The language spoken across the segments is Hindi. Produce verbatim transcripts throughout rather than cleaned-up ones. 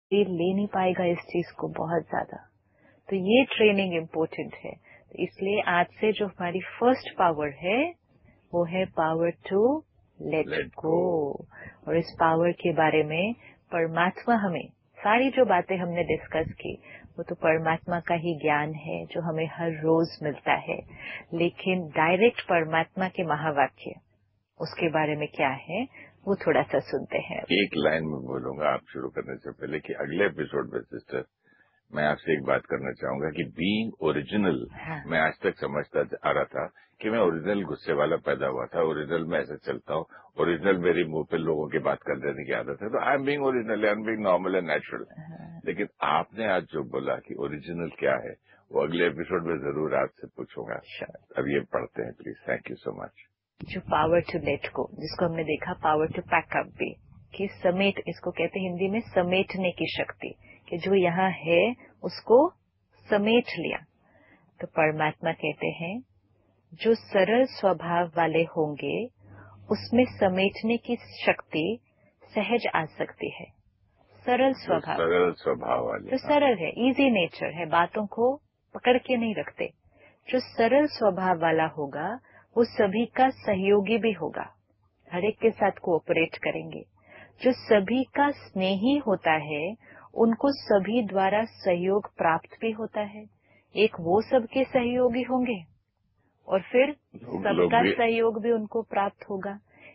ये ले नहीं पाएगा इस चीज को बहुत ज्यादा। तो ये ट्रेनिंग इम्पोर्टेंट है। तो इसलिए आज से जो हमारी फर्स्ट पावर है वो है पावर टू लेट गो। और इस पावर के बारे में परमात्मा हमें, सारी जो बातें हमने डिस्कस की वो तो परमात्मा का ही ज्ञान है जो हमें हर रोज मिलता है। लेकिन डायरेक्ट परमात्मा के महावाक्य, उसके बारे में क्या है वो थोड़ा सा सुनते हैं। एक लाइन में बोलूंगा आप शुरू करने से पहले कि अगले एपिसोड में सिस्टर मैं आपसे एक बात करना चाहूंगा कि बीइंग ओरिजिनल, हाँ। मैं आज तक समझता आ रहा था कि मैं ओरिजिनल गुस्से वाला पैदा हुआ था, ओरिजिनल में ऐसे चलता हूँ, ओरिजिनल मेरी मुंह पे लोगों की बात कर देने की आदत है, तो I am being original, I am being normal and natural. लेकिन आपने आज जो बोला कि ओरिजिनल क्या है वो अगले एपिसोड में जरूर आपसे पूछूंगा। अब ये पढ़ते हैं please. Thank you so much. जो पावर टू लेट गो, जिसको हमने देखा पावर टू पैक अप भी, कि समेट, इसको कहते हैं हिंदी में समेटने की शक्ति, कि जो यहाँ है उसको समेट लिया। तो परमात्मा कहते हैं जो सरल स्वभाव वाले होंगे उसमें समेटने की शक्ति सहज आ सकती है। सरल स्वभाव, सरल स्वभाव वाले, तो सरल है, इजी नेचर है, बातों को पकड़ के नहीं रखते। जो सरल स्वभाव वाला होगा वो सभी का सहयोगी भी होगा, हर एक के साथ कोऑपरेट करेंगे। जो सभी का स्नेही होता है उनको सभी द्वारा सहयोग प्राप्त भी होता है। एक वो सबके सहयोगी होंगे और फिर सबका सहयोग भी उनको प्राप्त होगा।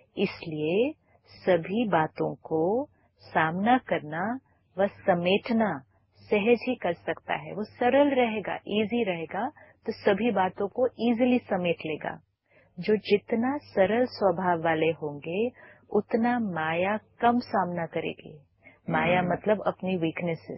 इसलिए सभी बातों को सामना करना व समेटना सहज ही कर सकता है। वो सरल रहेगा, इजी रहेगा, तो सभी बातों को इजीली समेट लेगा। जो जितना सरल स्वभाव वाले होंगे उतना माया कम सामना करेगी। माया मतलब अपनी वीकनेसेस,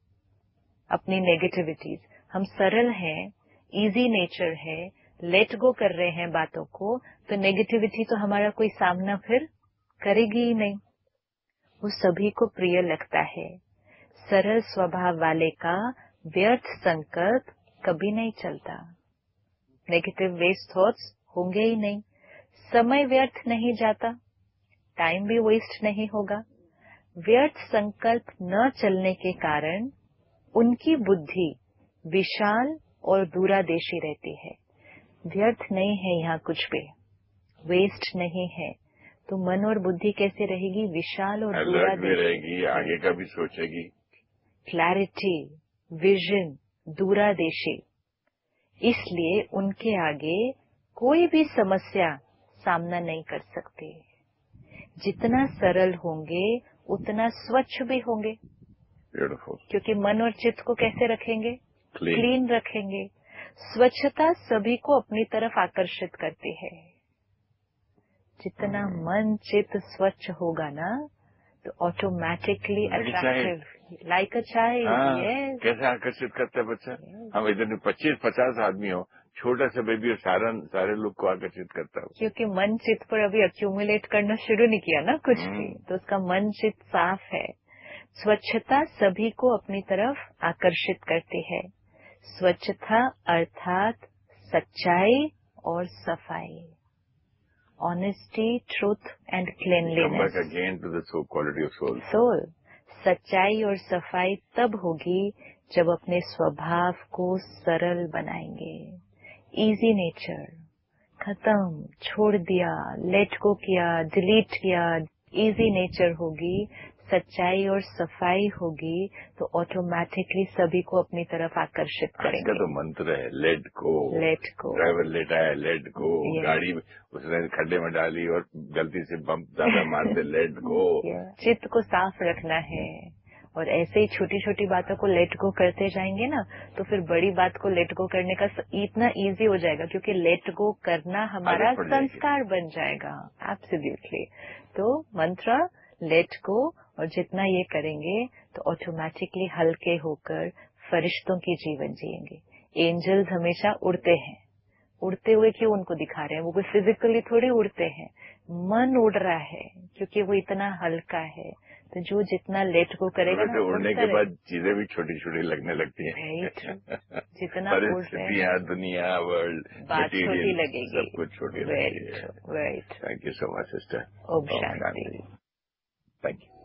अपनी नेगेटिविटीज। हम सरल हैं, इजी नेचर है, लेट गो कर रहे हैं बातों को, तो नेगेटिविटी तो हमारा कोई सामना फिर करेगी ही नहीं। वो सभी को प्रिय लगता है। सरल स्वभाव वाले का व्यर्थ संकल्प कभी नहीं चलता, नेगेटिव वेस्ट थॉट्स होंगे ही नहीं। समय व्यर्थ नहीं जाता, टाइम भी वेस्ट नहीं होगा। व्यर्थ संकल्प न चलने के कारण उनकी बुद्धि विशाल और दूरादेशी रहती है। व्यर्थ नहीं है यहाँ कुछ भी, वेस्ट नहीं है, तो मन और बुद्धि कैसे रहेगी? विशाल और दूरादेशी रहेगी, आगे का भी सोचेगी। Clarity, vision, दूरादेशी। इसलिए उनके आगे कोई भी समस्या सामना नहीं कर सकती। जितना सरल होंगे उतना स्वच्छ भी होंगे। ब्यूटीफुल। क्योंकि मन और चित्त को कैसे रखेंगे? क्लीन, क्लीन रखेंगे। स्वच्छता सभी को अपनी तरफ आकर्षित करती है। जितना मन चित्त स्वच्छ होगा ना तो automatically attractive, like a child. कैसे आकर्षित करता है बच्चा? हम इधर पच्चीस पचास आदमी हो, छोटा सा बेबी सारा सारे लोग को आकर्षित करता है, क्योंकि मन चित्त पर अभी अक्यूमुलेट करना शुरू नहीं किया ना कुछ भी, तो उसका मन चित्त साफ है। स्वच्छता सभी को अपनी तरफ आकर्षित करती है। स्वच्छता अर्थात सच्चाई और सफाई, honesty, truth and cleanliness. Again to the quality of soul. Soul, सच्चाई और सफाई तब होगी जब अपने स्वभाव को सरल बनाएंगे। इजी नेचर खत्म, छोड़ दिया, लेट गो किया, डिलीट किया, इजी नेचर होगी, सच्चाई और सफाई होगी, तो ऑटोमेटिकली सभी को अपनी तरफ आकर्षित करेंगे। आज का तो मंत्र है let go. Let go. Driver late आया, लेट गो। गाड़ी उसने खड्डे में डाली और गलती से बम्प ज्यादा मार दे, लेट गो। चित्त को साफ रखना है और ऐसे ही छोटी छोटी बातों को लेट गो करते जाएंगे ना, तो फिर बड़ी बात को लेट गो करने का इतना इजी हो जाएगा, क्योंकि लेट गो करना हमारा संस्कार बन जाएगा। एब्सोल्युटली। तो मंत्र लेट गो, और जितना ये करेंगे तो ऑटोमेटिकली हल्के होकर फरिश्तों की जीवन जिएंगे। एंजल्स हमेशा उड़ते हैं, उड़ते हुए क्यों उनको दिखा रहे हैं? वो भी फिजिकली थोड़ी उड़ते हैं, मन उड़ रहा है क्योंकि वो इतना हल्का है। तो जो जितना लेट गो करेगा ना, उड़ने के बाद चीजें भी छोटी छोटी लगने लगती हैं। जितना परिस्थितियाँ, दुनिया, वर्ल्ड, बात छोटी लगेगी, सब कुछ छोटी लगेगी। Right. Thank you so much sister. Om Shanti. Thank you.